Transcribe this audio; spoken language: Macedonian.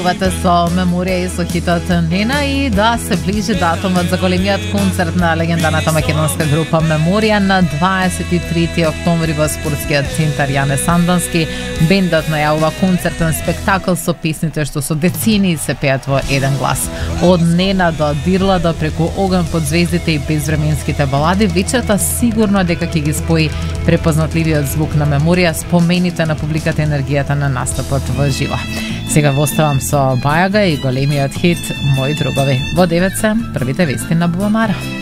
Со Меморија и со хитот Нена и да се ближи датумот за големиот концерт на легендарната македонска група Меморија на 23 октомври во спортскиот центар Јане Сандански. Бендот најавува концертен спектакл со песните што со децении се пеат во еден глас. Од Нена до Дирлада преку Оган под звездите и безвременските балади, вечерта сигурно дека ќе ги спои препознатливиот звук на Меморија, спомените на публиката, енергијата на настапот во живо. Сега оставам со Бајага и големиот хит Мои другови. Во 9 се првите вести на Бубамара.